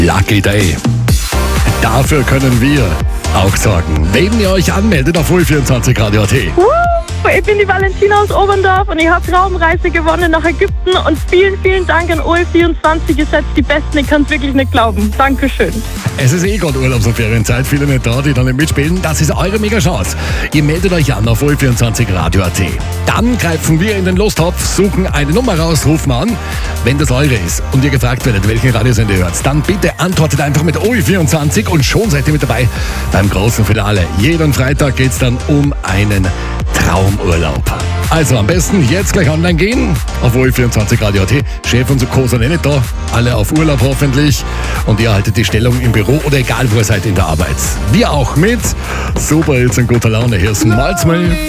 Lucky Day. Dafür können wir auch sorgen, wenn ihr euch anmeldet auf OE24radio.at. Ich bin die Valentina aus Oberndorf und ich habe Traumreise gewonnen nach Ägypten und vielen, vielen Dank an OE24. Ihr seid die Besten, ich kann es wirklich nicht glauben. Dankeschön. Es ist gerade Urlaubs- und Ferienzeit, viele nicht da, die dann nicht mitspielen. Das ist eure Mega-Chance. Ihr meldet euch an auf OE24radio.at. Dann greifen wir in den Lostopf, suchen eine Nummer raus, rufen an. Wenn das eure ist und ihr gefragt werdet, welchen Radiosender ihr hört, dann bitte antwortet einfach mit OE24 und schon seid ihr mit dabei beim großen Finale. Jeden Freitag geht's dann um einen Traumurlaub. Also am besten jetzt gleich online gehen auf OE24radio.at. Chef und so Co. sind nicht da, alle auf Urlaub hoffentlich. Und ihr haltet die Stellung im Büro oder egal wo ihr seid in der Arbeit. Wir auch mit Super Hits und guter Laune. Hier ist Malzmehl.